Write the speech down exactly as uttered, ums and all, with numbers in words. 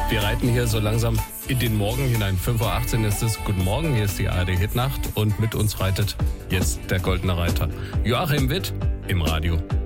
Wir reiten hier so langsam in den Morgen hinein. fünf Uhr achtzehn ist es. Guten Morgen, hier ist die A R D Hitnacht und mit uns reitet jetzt der Goldene Reiter. Joachim Witt im Radio.